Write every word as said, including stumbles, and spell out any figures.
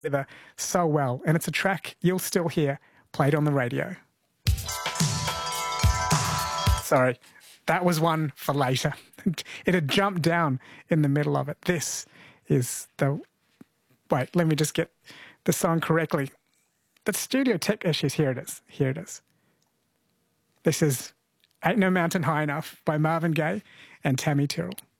together so well, and it's a track you'll still hear played on the radio. Sorry, that was one for later. It had jumped down in the middle of it. This is the... Wait, let me just get the song correctly. The studio tech issues. Here it is. Here it is. This is Ain't No Mountain High Enough by Marvin Gaye and Tammy Terrell.